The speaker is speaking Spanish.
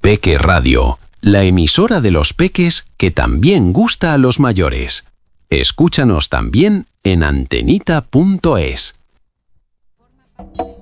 Peque Radio, la emisora de los peques que también gusta a los mayores. Escúchanos también en antenita.es.